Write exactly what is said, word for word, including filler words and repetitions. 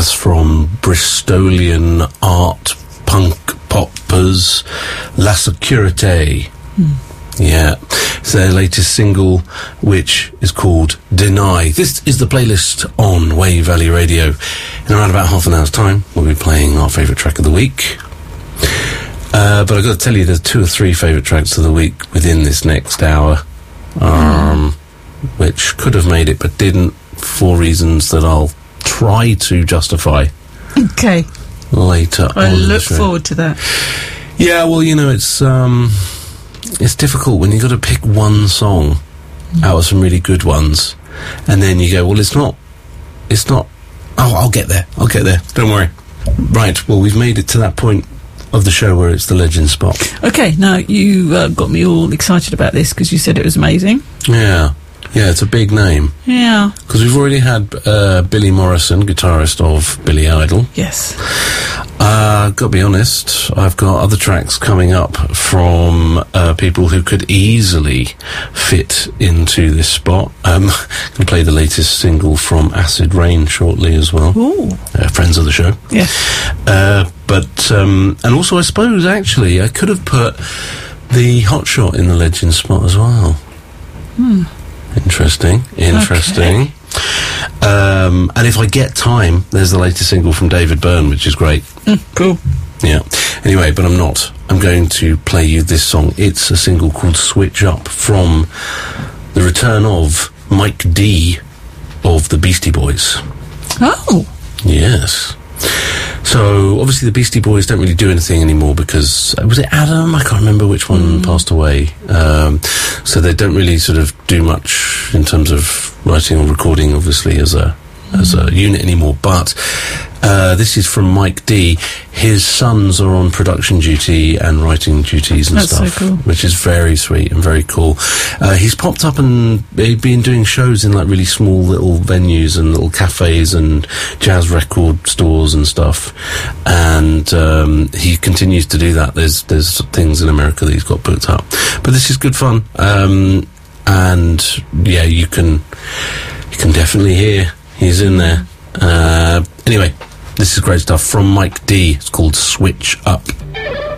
That's from Bristolian art punk poppers La Securite. Mm. Yeah, it's their latest single, which is called Deny. This is the playlist on Wave Valley Radio. In around about half an hour's time, we'll be playing our favourite track of the week. Uh, but I've got to tell you, there's two or three favourite tracks of the week within this next hour, um, mm. which could have made it but didn't, for reasons that I'll try to justify. Okay. Later I on. look forward to that. Yeah, well, you know, it's um, it's difficult when you've got to pick one song mm. out of some really good ones, and then you go, well, it's not, it's not, oh, I'll get there, I'll get there, don't worry. Right, well, we've made it to that point of the show where it's the legend spot. Okay, now you uh, got me all excited about this because you said it was amazing. Yeah, yeah, it's a big name. Yeah. Because we've already had uh, Billy Morrison, guitarist of Billy Idol. Yes. Uh, got to be honest, I've got other tracks coming up from uh, people who could easily fit into this spot. Um, I'm going to play the latest single from Acid Rain shortly as well. Ooh. Uh, friends of the show. Yes. Uh, but, um, and also I suppose actually I could have put the Hot Shot in the legend spot as well. Hmm. Interesting, interesting. Okay. Um, and if I get time, there's the latest single from David Byrne, which is great. Mm, cool. Yeah. Anyway, but I'm not. I'm going to play you this song. It's a single called Switch Up from the return of Mike D of the Beastie Boys. Oh. Yes. So, obviously the Beastie Boys don't really do anything anymore because, uh, was it Adam? I can't remember which one mm. passed away. Um, so they don't really sort of do much in terms of writing or recording, obviously, as a mm. as a unit anymore. But uh, this is from Mike D. His sons are on production duty and writing duties and That's stuff, so cool. which is very sweet and very cool. Uh, he's popped up and he's been doing shows in like really small little venues and little cafes and jazz record stores and stuff. And um, he continues to do that. There's there's things in America that he's got booked up. But this is good fun. Um, and yeah, you can you can definitely hear he's in there. Uh, anyway. This is great stuff from Mike D. It's called Switch Up.